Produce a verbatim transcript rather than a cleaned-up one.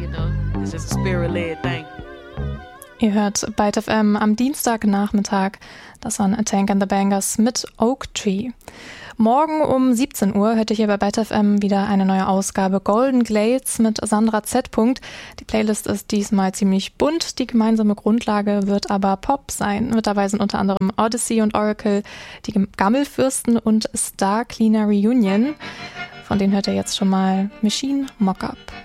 you know, it's just a spirit-led thing. Ihr hört Byte F M am Dienstagnachmittag. Das waren A Tank and the Bangers mit Oak Tree. Morgen um siebzehn Uhr hört ihr hier bei Byte F M wieder eine neue Ausgabe Golden Glades mit Sandra Z. Die Playlist ist diesmal ziemlich bunt, die gemeinsame Grundlage wird aber Pop sein. Mit dabei sind unter anderem Odyssey und Oracle, die Gammelfürsten und Star Cleaner Reunion. Von denen hört ihr jetzt schon mal Machine Mockup.